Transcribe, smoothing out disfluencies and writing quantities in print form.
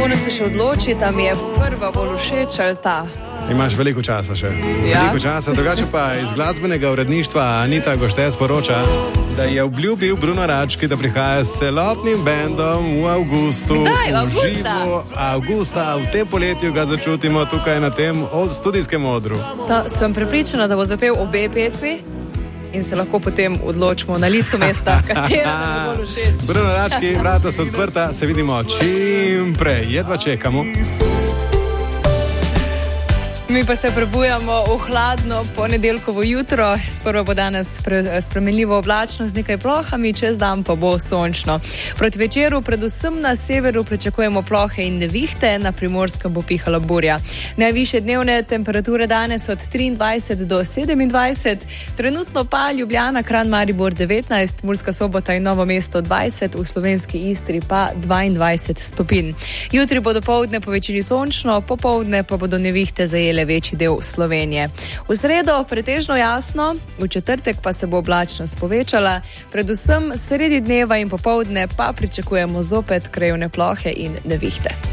Simona se še odloči, tam je prva bolj všeč ali ta. Imaš veliko časa še. Ja. Veliko časa, drugače pa iz glasbenega uredništva Anita Gošte sporoča, da je obljubil Bruno Rački, da prihaja s celotnim bendom v avgustu. Kdaj? Avgusta, v tem poletju ga začutimo tukaj na tem studijskem odru. Sem prepričana, da bo zapel obe pesmi in se lahko potem odločimo na licu mesta, katera nam bo bolj všeč. Bruno Rački, vrata so odprta, se vidimo čim prej. Jedva čekamo. Mi pa se prebujamo v hladno ponedeljkovo jutro. Sprva bo danes spremenljivo oblačno z nekaj plohami, čez dan pa bo sončno. Proti večeru predvsem na severu pričakujemo plohe in nevihte, na Primorskem bo pihala burja. Najvišje dnevne temperature danes od 23 do 27, trenutno pa Ljubljana, Kranj, Maribor 19, Murska Sobota in Novo mesto 20, v slovenski Istri pa 22 stopinj. Jutri bo dopoldne po večini sončno, popoldne pa bodo nevihte zajele večji del Slovenije. V sredo pretežno jasno, v četrtek pa se bo oblačnost povečala, predvsem sredi dneva in popoldne pa pričakujemo zopet krajevne plohe in nevihte.